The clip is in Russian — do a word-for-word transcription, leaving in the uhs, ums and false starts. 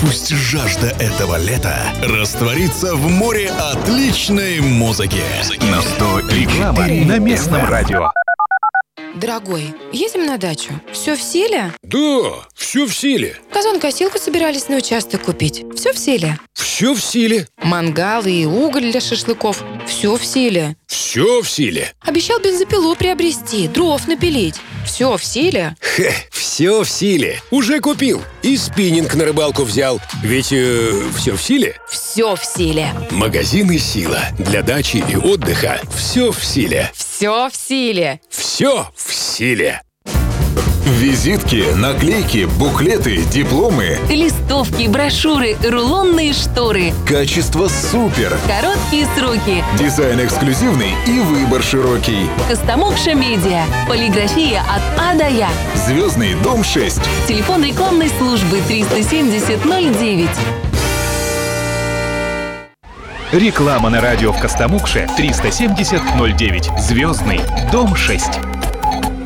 Пусть жажда этого лета растворится в море отличной музыки. На сто Реклама на местном радио. Дорогой, едем на дачу. Все в силе? Да, все в силе. Газонокосилку собирались на участок купить. Все в силе? Все в силе. Мангалы и уголь для шашлыков. Все в силе? Все в силе. Обещал бензопилу приобрести, дров напилить. Все в силе? Хе, все в силе. Уже купил. И спиннинг на рыбалку взял. Ведь э, все в силе. Все в силе. Магазины «Сила». Для дачи и отдыха все в силе. Все в силе. Все в силе. Визитки, наклейки, буклеты, дипломы. Листовки, брошюры, рулонные шторы. Качество супер. Короткие сроки. Дизайн эксклюзивный и выбор широкий. Костомукша Медиа. Полиграфия от А до Я. Звездный дом шесть. Телефон рекламной службы триста семьдесят ноль девять. Реклама на радио в Костомукше триста семьдесят ноль девять. Звездный дом шесть.